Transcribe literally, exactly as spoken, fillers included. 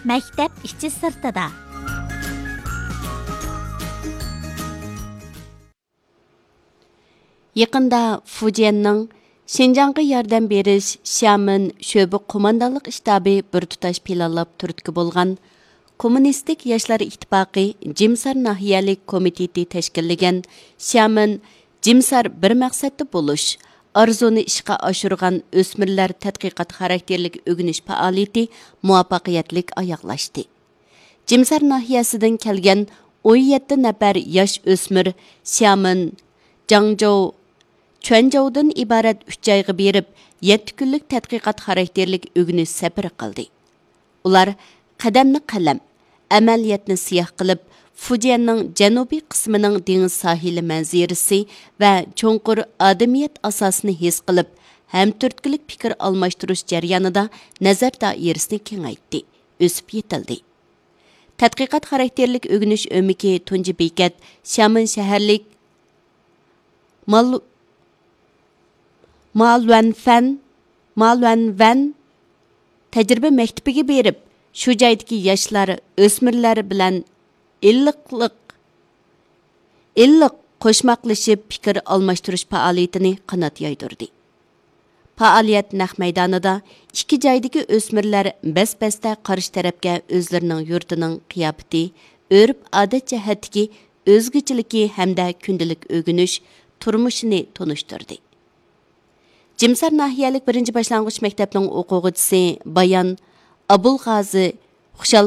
Мәктәп іші сыртыда. Yaqında Fujianның Şinjanğa yardım beriş Xiamen şöbü qo'mondonlik shtabi bir tutash planlab turtki bo'lgan Kommunistik Yoshlar ittifoqi Jimsar nahiyalik komiteti tashkillagan Xiamen Jimsar bir maqsadda bo'lish arzuni ishga oshirgan o'smirlar tadqiqot xarakterlik o'g'inish faoliyati muvaffaqiyatli oyoqlashdi. Jimsar nahiyasidan kelgan o'n yetti nafar yosh o'smir Xiamen Zhangzhou Chuanzhoudan iborat uch joyga berib, yetti kunlik tadqiqot xarakterlik o'g'inish safari qildi. Ular qadamni qalam, amaliyotni siyoh qilib, Fujianning janubiy qismining dengiz sohili manzarasi va cho'nqur odamiyat asosini his qilib, hamturtkilik fikr almashtirish jarayonida nazar doirasini kengaytdi, o'sib yetildi. Tadqiqot xarakterlik o'g'inish o'miki tunji bekat Xiamen shaharlik Mal Malvanfan Malvanvan tajriba maktabiga berib, shu joydagi yoshlar, o'smirlar bilan illiqliq illiq qo'shmoqlashib fikr almashtirish faoliyatini qanot yoydirdi. Faoliyat naq maydonida ikki joydagi o'smirlar bas-basda qarshi tarafga o'zlarining yurtining qiyofati, o'rib-odat jihatdagi o'zgachiligi hamda kundalik o'rganish turmushini tunishtirdi. Jimsar nahiyalik birinchi boshlang'ich maktabning o'quvchisi Bayan Abulg'azi Xushal